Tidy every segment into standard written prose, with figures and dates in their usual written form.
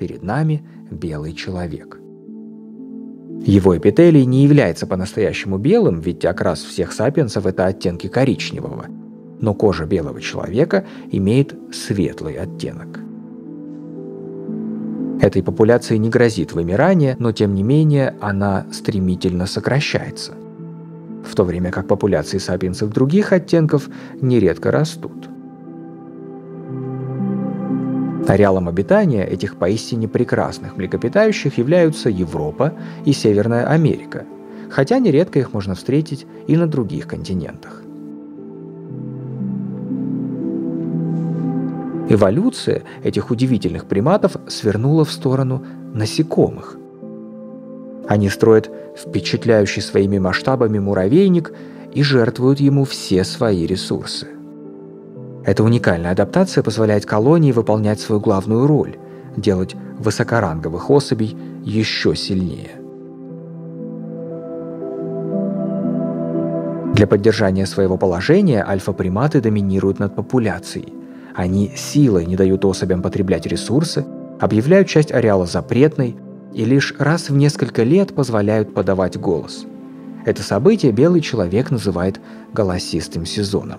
перед нами белый человек. Его эпителий не является по-настоящему белым, ведь окрас всех сапиенсов – это оттенки коричневого, но кожа белого человека имеет светлый оттенок. Этой популяции не грозит вымирание, но тем не менее она стремительно сокращается, в то время как популяции сапиенсов других оттенков нередко растут. Ареалом обитания этих поистине прекрасных млекопитающих являются Европа и Северная Америка, хотя нередко их можно встретить и на других континентах. Эволюция этих удивительных приматов свернула в сторону насекомых. Они строят впечатляющий своими масштабами муравейник и жертвуют ему все свои ресурсы. Эта уникальная адаптация позволяет колонии выполнять свою главную роль – делать высокоранговых особей еще сильнее. Для поддержания своего положения альфа-приматы доминируют над популяцией. Они силой не дают особям потреблять ресурсы, объявляют часть ареала запретной и лишь раз в несколько лет позволяют подавать голос. Это событие белый человек называет голосистым сезоном.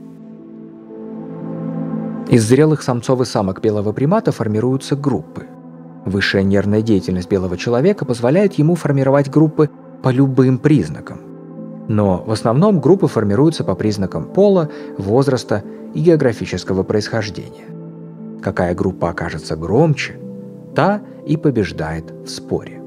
Из зрелых самцов и самок белого примата формируются группы. Высшая нервная деятельность белого человека позволяет ему формировать группы по любым признакам. Но в основном группы формируются по признакам пола, возраста и географического происхождения. Какая группа окажется громче, та и побеждает в споре.